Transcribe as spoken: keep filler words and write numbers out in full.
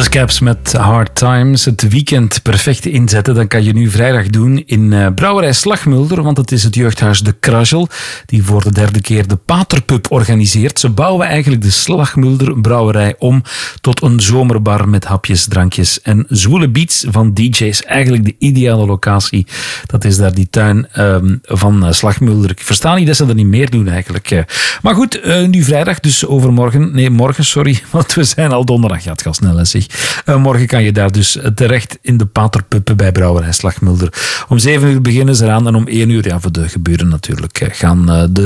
Caps met Hard Times. Het weekend perfect inzetten, dan kan je nu vrijdag doen in uh, Brouwerij Slagmulder, want het is het jeugdhuis De Krasjel die voor de derde keer de Paterpub organiseert. Ze bouwen eigenlijk de Slagmulder brouwerij om tot een zomerbar met hapjes, drankjes en zwoele beats van D J's. Eigenlijk de ideale locatie. Dat is daar die tuin um, van uh, Slagmulder. Ik versta niet dat ze dat niet meer doen eigenlijk. Uh. Maar goed, uh, nu vrijdag, dus overmorgen. Nee, morgen, sorry, want we zijn al donderdag. Ja, het gaat snel, hè, zeg. Uh, morgen kan je daar dus terecht in de Paterpub bij Brouwerij Slagmulder. Om zeven uur beginnen ze eraan en om één uur, ja, voor de gebeuren natuurlijk, gaan uh, de